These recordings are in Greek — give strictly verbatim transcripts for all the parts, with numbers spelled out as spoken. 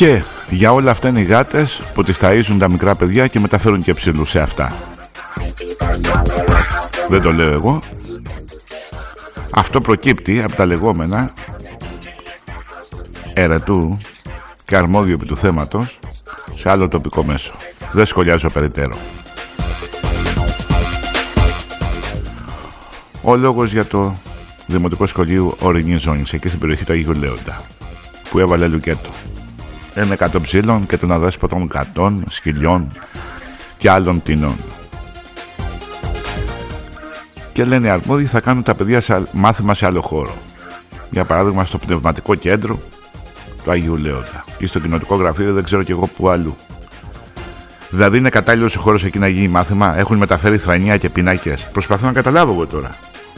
Και για όλα αυτά είναι οι γάτες που τις ταΐζουν τα μικρά παιδιά και μεταφέρουν και ψήλους σε αυτά. Δεν το λέω εγώ. Αυτό προκύπτει από τα λεγόμενα ερετού και αρμόδιο επί του θέματος σε άλλο τοπικό μέσο. Δεν σχολιάζω περαιτέρω. Ο λόγος για το Δημοτικό Σχολείο Ορεινής Ζώνης, εκεί στην περιοχή του Αγίου Λέοντα, που έβαλε λουκέτο ένα εκατό ψήλων και των αδέσποτων κατών, σκυλιών και άλλων τινών. Και λένε οι αρμόδιοι θα κάνουν τα παιδιά σε μάθημα σε άλλο χώρο. Για παράδειγμα στο πνευματικό κέντρο του Αγίου Λέοντα ή στο κοινοτικό γραφείο, δεν ξέρω κι εγώ που αλλού. Δηλαδή είναι κατάλληλος ο χώρος εκεί να γίνει μάθημα? Έχουν μεταφέρει θρανία και πινάκες? Προσπαθώ να καταλάβω εγώ τώρα.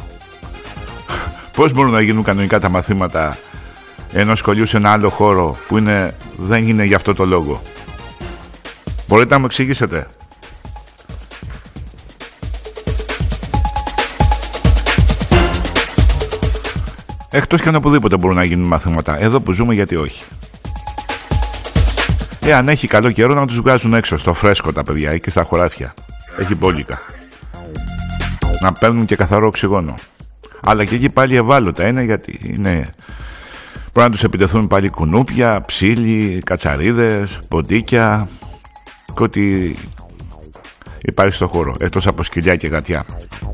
Πώς μπορούν να γίνουν κανονικά τα μαθήματα ενός σχολείου σε ένα άλλο χώρο που είναι, δεν είναι για αυτό το λόγο? Μπορείτε να μου εξηγήσετε? Εκτός και αν οπουδήποτε μπορούν να γίνουν μαθήματα. Εδώ που ζούμε, γιατί όχι? Εάν έχει καλό καιρό, να τους βγάζουν έξω στο φρέσκο τα παιδιά και στα χωράφια. Έχει μπόλικα. Να παίρνουν και καθαρό οξυγόνο. Αλλά και εκεί πάλι ευάλωτα είναι, γιατί είναι... Μπορεί να τους επιτεθούν πάλι κουνούπια, ψήλοι, κατσαρίδες, ποντίκια και ό,τι υπάρχει στο χώρο, εκτός από σκυλιά και γατιά.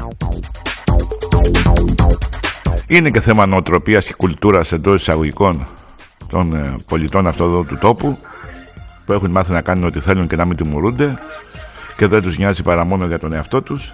Είναι και θέμα νοοτροπίας και κουλτούρας εντός εισαγωγικών των ε, πολιτών αυτού εδώ του τόπου, που έχουν μάθει να κάνουν ό,τι θέλουν και να μην τιμωρούνται και δεν τους νοιάζει παρά μόνο για τον εαυτό τους.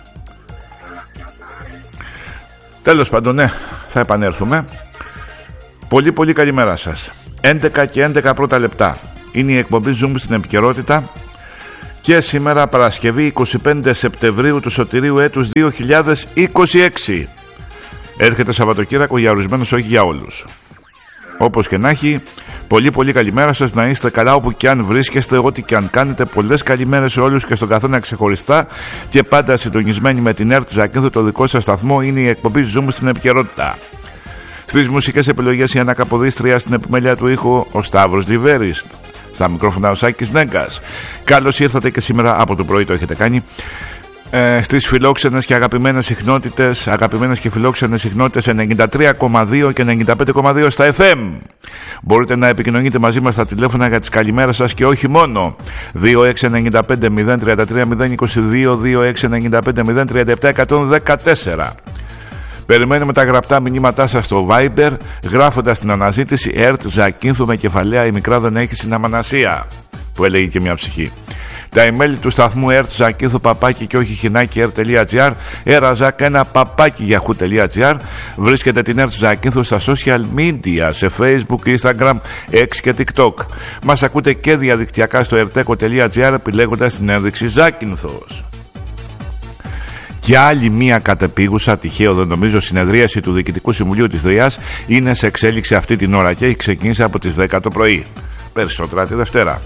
Τέλος πάντων, ναι, θα επανέλθουμε. Πολύ πολύ καλημέρα σας. έντεκα και έντεκα πρώτα λεπτά. Είναι η εκπομπή Zoom στην επικαιρότητα και σήμερα Παρασκευή εικοστή πέμπτη Σεπτεμβρίου του σωτηρίου έτους δύο χιλιάδες είκοσι έξι. Έρχεται Σαββατοκύριακο για ορισμένους, όχι για όλους. Όπως και να έχει, πολύ πολύ καλημέρα σας, να είστε καλά όπου και αν βρίσκεστε, ό,τι και αν κάνετε. Πολλές καλημέρες σε όλους και στον καθένα ξεχωριστά και πάντα συντονισμένοι με την ΕΡΤ Ζακίνθου, το δικό σας σταθμό. Είναι η εκπομπή Zoom στην επικαιρότητα. Στις μουσικές επιλογές η ανακαποδίστρια, στην επιμέλεια του ήχου ο Σταύρος Λιβέρης. Στα μικρόφωνα ο Σάκης Νέγκας. Καλώς ήρθατε και σήμερα, από το πρωί το έχετε κάνει, ε, στις φιλόξενες και αγαπημένες συχνότητες, αγαπημένες και φιλόξενες συχνότητες ενενήντα τρία κόμμα δύο και ενενήντα πέντε κόμμα δύο στα εφ εμ. Μπορείτε να επικοινωνείτε μαζί μας στα τηλέφωνα για τις καλημέρες σας και όχι μόνο. δύο έξι εννιά πέντε μηδέν τρία τρία μηδέν είκοσι δύο, δύο έξι εννιά πέντε μηδέν τριάντα επτά εκατόν δεκατέσσερα. Περιμένουμε τα γραπτά μηνύματά σας στο Viber, γράφοντας την αναζήτηση ΕΡΤ Ζακίνθου με κεφαλαία «Η μικρά δεν έχει συναμανασία», που έλεγε και μια ψυχή. Τα email του σταθμού ΕΡΤ Ζακίνθου παπάκι και όχι χινάκι ert.gr, εραζακ ένα παπάκι yahoo τελεία gr. Βρίσκεται την ΕΡΤ Ζακίνθου στα social media, σε Facebook, Instagram, X και TikTok. Μας ακούτε και διαδικτυακά στο ερτέκο τελεία gr επιλέγοντας την ένδειξη Ζάκυνθος. Και άλλη μία κατεπίγουσα, τυχαίο δεν νομίζω, συνεδρίαση του Διοικητικού Συμβουλίου της ΔΡΙΑΣ είναι σε εξέλιξη αυτή την ώρα και έχει ξεκινήσει από τις δέκα το πρωί. Περισσότερα τη Δευτέρα.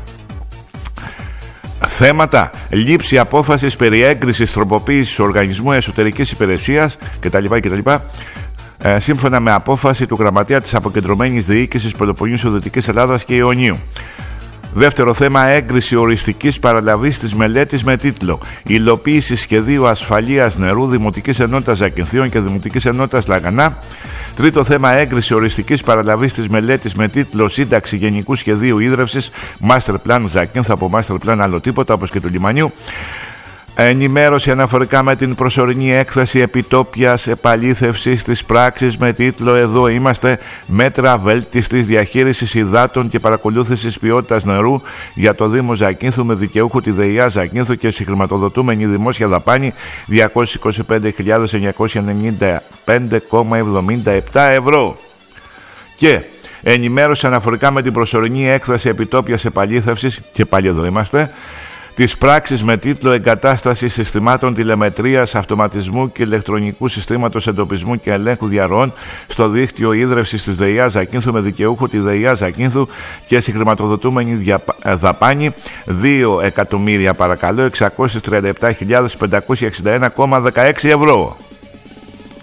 Θέματα: λήψη απόφασης περί έγκρισης τροποποίησης του Οργανισμού Εσωτερικής Υπηρεσίας κτλ. κτλ. Ε, σύμφωνα με απόφαση του Γραμματέα της Αποκεντρωμένης Διοίκησης Πελοποννήσου Δυτικής Ελλάδας και Ιωνίου. Δεύτερο θέμα: έγκριση οριστικής παραλαβής της μελέτης με τίτλο «Υλοποίηση σχεδίου ασφαλείας νερού Δημοτικής Ενότητας Ζακυνθίων και Δημοτικής Ενότητας Λαγανά». Τρίτο θέμα: έγκριση οριστικής παραλαβής της μελέτης με τίτλο «Σύνταξη Γενικού Σχεδίου Ίδρευσης Master Plan Ζακίνθου από Master Plan άλλο τίποτα», όπως και του λιμανιού. Ενημέρωση αναφορικά με την προσωρινή έκθεση επιτόπιας επαλήθευσης της πράξης με τίτλο «Εδώ είμαστε, μέτρα βέλτιστης διαχείρισης υδάτων και παρακολούθησης ποιότητας νερού για το Δήμο Ζακίνθου με δικαιούχο τη ΔΕΙΑ Ζακίνθου και συγχρηματοδοτούμενη δημόσια δαπάνη διακόσιες είκοσι πέντε χιλιάδες εννιακόσια ενενήντα πέντε κόμμα εβδομήντα επτά ευρώ». Και ενημέρωση αναφορικά με την προσωρινή έκθεση επιτόπιας επαλήθευσης, και πάλι εδώ είμαστε, της πράξης με τίτλο «Εγκατάσταση συστημάτων τηλεμετρίας, αυτοματισμού και ηλεκτρονικού συστήματος εντοπισμού και ελέγχου διαρροών στο δίκτυο ίδρευσης της ΔΕΙΑ Ζακίνθου με δικαιούχο τη ΔΕΙΑ Ζακίνθου και συγχρηματοδοτούμενη δαπάνη δύο εκατομμύρια παρακαλώ εξακόσιες τριάντα επτά χιλιάδες πεντακόσια εξήντα ένα κόμμα δεκαέξι ευρώ.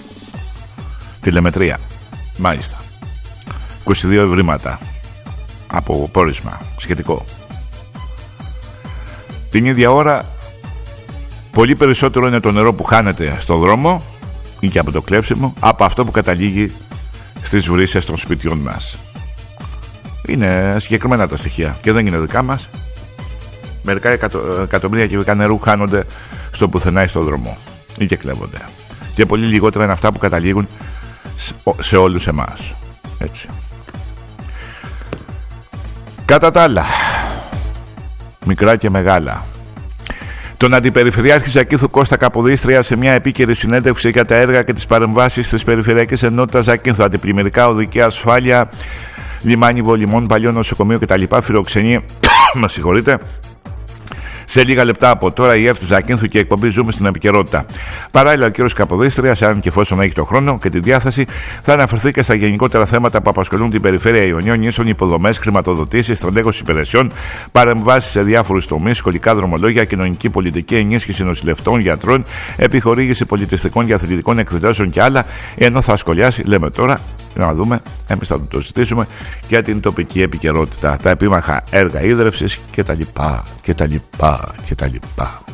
Τηλεμετρία. Μάλιστα. είκοσι δύο ευρήματα. από πόρισμα σχετικό. Την ίδια ώρα πολύ περισσότερο είναι το νερό που χάνεται στο δρόμο ή και από το κλέψιμο από αυτό που καταλήγει στις βρύσες των σπιτιών μας. Είναι συγκεκριμένα τα στοιχεία και δεν είναι δικά μας. Μερικά εκατο, εκατομμύρια κυβικά νερού χάνονται στο πουθενά ή στο δρόμο ή και κλέβονται. Και πολύ λιγότερα είναι αυτά που καταλήγουν σε όλους εμάς. Έτσι. Κατά τα άλλα, μικρά και μεγάλα, τον Αντιπεριφερειάρχη Ζακίνθου Κώστα Καποδίστρια σε μια επίκαιρη συνέντευξη για τα έργα και τις παρεμβάσεις της Περιφερειακής Ενότητας Ζακίνθου, αντιπλημμυρικά, οδική ασφάλεια, λιμάνι βολιμών, παλιό νοσοκομείο κτλ. Φιλοξενεί, με συγχωρείτε, σε λίγα λεπτά από τώρα η ΕΦΤ Ζακίνθου και η εκπομπή Ζούμε στην επικαιρότητα. Παράλληλα, ο κ. Καποδίστριας, αν και εφόσον έχει τον χρόνο και τη διάθεση, θα αναφερθεί και στα γενικότερα θέματα που απασχολούν την περιφέρεια Ιωνίων, ίσον υποδομές, χρηματοδοτήσεις, στρατέγωση υπηρεσιών, παρεμβάσεις σε διάφορους τομείς, σχολικά δρομολόγια, κοινωνική πολιτική, ενίσχυση νοσηλευτών, γιατρών, επιχορήγηση πολιτιστικών και αθλητικών εκδηλώσεων και άλλα. Ενώ θα σχολιάσει, λέμε τώρα, να δούμε, εμείς θα το συζητήσουμε, για την τοπική επικαιρότητα, τα επίμαχα έργα ίδρευσης κτλ. κτλ. κτλ.